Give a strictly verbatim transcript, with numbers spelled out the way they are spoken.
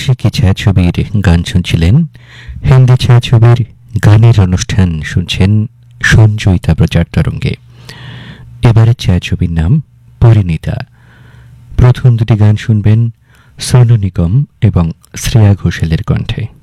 আশিকি ছায়াছবির গান শুনছিলেন। হিন্দি ছায়াছবির গানের অনুষ্ঠান শুনছেন সঞ্জয়িতা প্রচার তরঙ্গে। এবারের ছায়াছবির নাম পরিণীতা। প্রথম দুটি গান শুনবেন সোনু নিগম এবং শ্রেয়া ঘোষালের কণ্ঠে।